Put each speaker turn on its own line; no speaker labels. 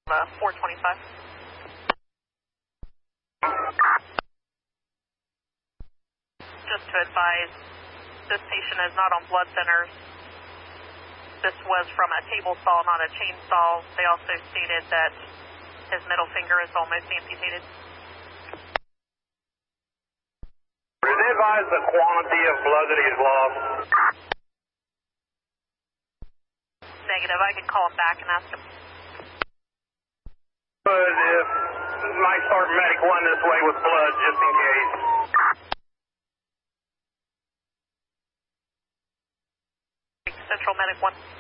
425. Just to advise, this patient is not on blood thinners. This was from a table saw, not a chainsaw. They also stated that his middle finger is almost amputated.
Did they advise the quantity of blood that he's lost?
Negative. I can call him back and ask him.
But if might start medic one this way with blood, just in case.
Central medic 1.